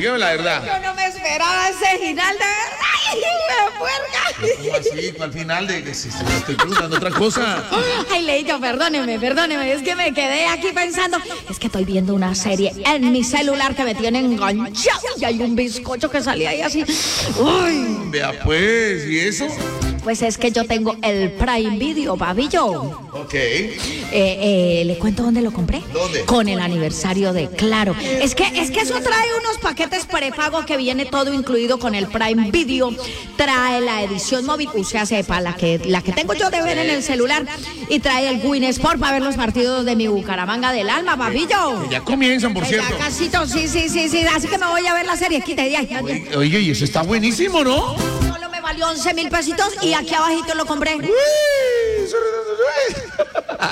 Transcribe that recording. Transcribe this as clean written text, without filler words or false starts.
dígame la verdad. Yo no me esperaba ese final, de verdad. ¡Me puerca! ¿Cómo así? ¿Cuál final de si estoy preguntando otra cosa? Ay, Leito, perdóneme. Es que me quedé aquí pensando. Es que estoy viendo una serie en mi celular que me tiene enganchado. Y hay un bizcocho que salía ahí así. ¡Uy! Vea pues, ¿y eso? Pues es que yo tengo el Prime Video, babillo. Ok. ¿Le cuento dónde lo compré? ¿Dónde? Con el aniversario de Claro. Es que eso trae unos paquetes prepago que viene todo incluido con el Prime Video. Trae la edición móvil, o sea, sepa, la que tengo yo de ver en el celular. Y trae el Win Sport para ver los partidos de mi Bucaramanga del alma, babillo. Que ya comienzan, por cierto. Ya casito, sí. Así que me voy a ver la serie. Quita de ahí. Oye, y eso está buenísimo, ¿no? Solo me valió 11,000 pesitos y aquí abajito lo compré. Uy,